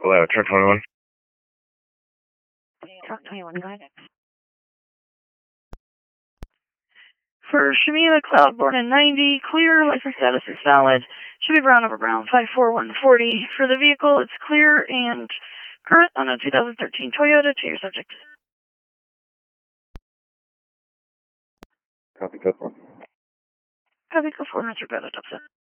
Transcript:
Hello, truck 21. Truck 21, go ahead. For Shamila Cloudborne in 90, clear, license status is valid. Should be brown over brown, 54140. For the vehicle, it's clear and current on a 2013 Toyota to your subject. Copy, code 4. Copy, go forward, Mr. Bennett, upset.